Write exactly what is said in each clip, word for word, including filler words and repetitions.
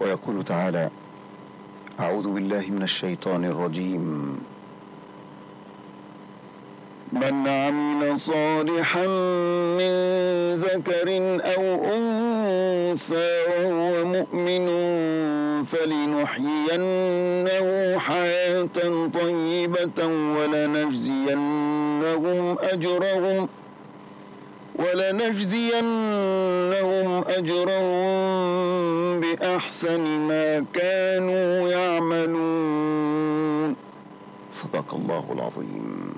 ويقول تعالى: أعوذ بالله من الشيطان الرجيم: من عمل صالحا من ذكر أو أنثى وهو مؤمن فلنحيينه حياة طيبة ولنجزينهم أجرهم ولنجزينهم أجرهم بأحسن ما كانوا يعملون. صدق الله العظيم.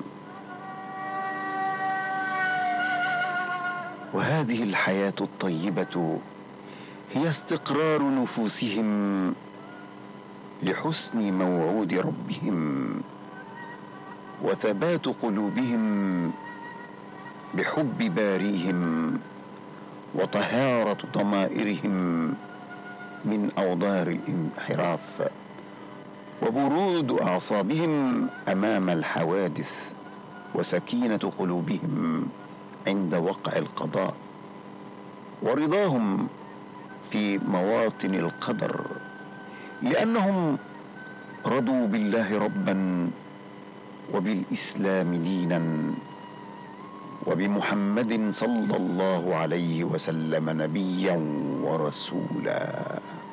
وهذه الحياة الطيبة هي استقرار نفوسهم لحسن موعود ربهم، وثبات قلوبهم بحب باريهم، وطهارة ضمائرهم من أوضار الانحراف، وبرود أعصابهم أمام الحوادث، وسكينة قلوبهم عند وقع القضاء، ورضاهم في مواطن القدر، لأنهم رضوا بالله ربا، وبالإسلام دينا، وبمحمد صلى الله عليه وسلم نبيا ورسولا.